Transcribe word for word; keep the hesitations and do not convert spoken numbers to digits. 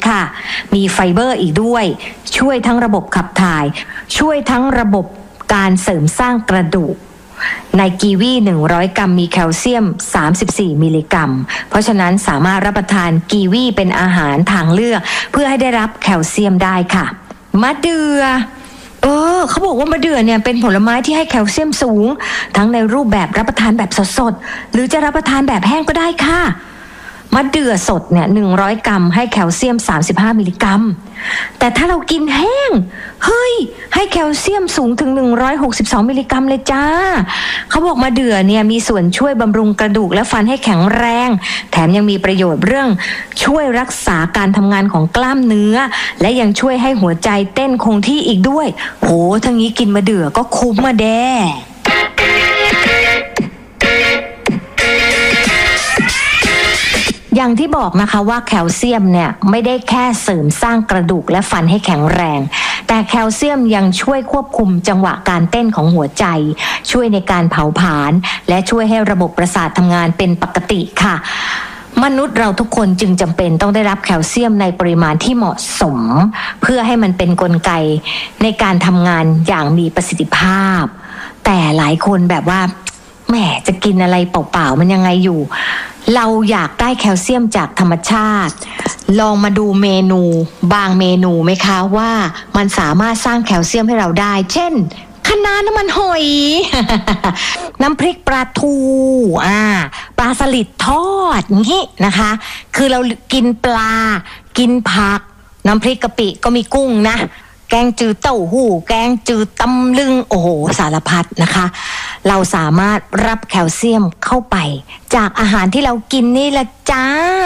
ค่ะมีไฟเบอร์อีกด้วยช่วยทั้งระบบขับถ่ายช่วยทั้งระบบการเสริมสร้างกระดูกในกีวีหนึ่งร้อยกรัมมีแคลเซียมสามสิบสี่มิลลิกรัมเพราะฉะนั้นสามารถรับประทานกีวีเป็นอาหารทางเลือกเพื่อให้ได้รับแคลเซียมได้ค่ะมะเดื่อเออเขาบอกว่ามะเดื่อเนี่ยเป็นผลไม้ที่ให้แคลเซียมสูงทั้งในรูปแบบรับประทานแบบสดๆหรือจะรับประทานแบบแห้งก็ได้ค่ะมะเดื่อสดเนี่ยหนึ่งร้อยกรัมให้แคลเซียมสามสิบห้ามิลลิกรัมแต่ถ้าเรากินแห้งเฮ้ยให้แคลเซียมสูงถึงหนึ่งร้อยหกสิบสองมิลลิกรัมเลยจ้าเขาบอกมะเดื่อเนี่ยมีส่วนช่วยบำรุงกระดูกและฟันให้แข็งแรงแถมยังมีประโยชน์เรื่องช่วยรักษาการทำงานของกล้ามเนื้อและยังช่วยให้หัวใจเต้นคงที่อีกด้วยโหทั้งนี้กินมะเดื่อก็คุ้มมาแด้อย่างที่บอกนะคะว่าแคลเซียมเนี่ยไม่ได้แค่เสริมสร้างกระดูกและฟันให้แข็งแรงแต่แคลเซียมยังช่วยควบคุมจังหวะการเต้นของหัวใจช่วยในการเผาผลาญและช่วยให้ระบบประสาททำงานเป็นปกติค่ะมนุษย์เราทุกคนจึงจำเป็นต้องได้รับแคลเซียมในปริมาณที่เหมาะสมเพื่อให้มันเป็นกลไกในการทำงานอย่างมีประสิทธิภาพแต่หลายคนแบบว่าแหมจะกินอะไรเปล่าๆมันยังไงอยู่เราอยากได้แคลเซียมจากธรรมชาติลองมาดูเมนูบางเมนูไหมคะว่ามันสามารถสร้างแคลเซียมให้เราได้เช่นคะน้าน้ำมันหอย น้ำพริกปลาทูอ่าปลาสลิดทอดงี้นะคะคือเรากินปลากินผักน้ำพริกกะปิก็มีกุ้งนะแกงจืดเต้าหู้แกงจืดตำลึงโอ้โหสารพัดนะคะเราสามารถรับแคลเซียมเข้าไปจากอาหารที่เรากินนี่แหละจ้า